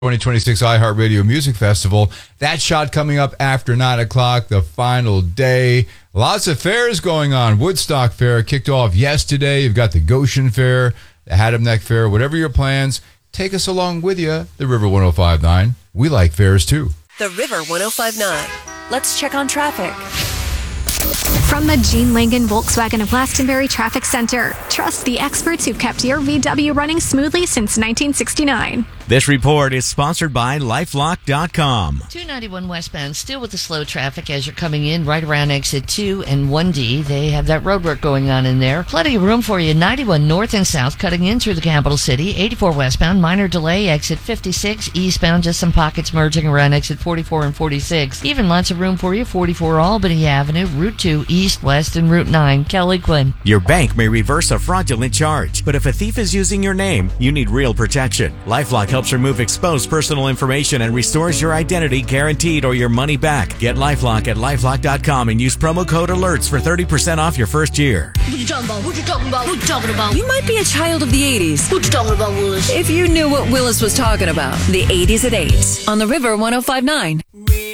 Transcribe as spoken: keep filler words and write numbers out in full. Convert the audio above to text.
twenty twenty-six iHeartRadio Music Festival. That shot coming up after nine o'clock, the final day. Lots of fairs going on. Woodstock Fair kicked off yesterday. You've got the Goshen Fair, the Haddam Neck Fair. Whatever your plans, take us along with you. The River one oh five point nine. We like fairs too. The River one oh five point nine. Let's check on traffic. From the Gene Langan Volkswagen of Glastonbury Traffic Center. Trust the experts who've kept your V W running smoothly since nineteen sixty-nine. This report is sponsored by LifeLock dot com. two ninety-one westbound, still with the slow traffic as you're coming in right around exit two and one D. They have that road work going on in there. Plenty of room for you. ninety-one north and south, cutting in through the capital city. eighty-four westbound, minor delay, exit fifty-six. Eastbound, just some pockets merging around exit forty-four and forty-six. Even lots of room for you. forty-four Albany Avenue, Route two, east, west, and Route nine. Kelly Quinn. Your bank may reverse a fraudulent charge, but if a thief is using your name, you need real protection. LifeLock helps remove exposed personal information and restores your identity guaranteed or your money back. Get LifeLock at LifeLock dot com and use promo code alerts for thirty percent off your first year. What you talking about? What you talking about? What you talking about? You might be a child of the eighties. What you talking about, Willis? If you knew what Willis was talking about. The eighties at eight on the River one oh five point nine.